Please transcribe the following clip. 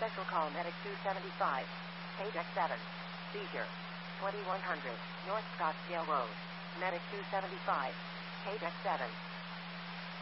Special call Medic 275. Paydeck 7. Seizure. 2100 North Scottsdale Road. Medic 275. Paydeck 7.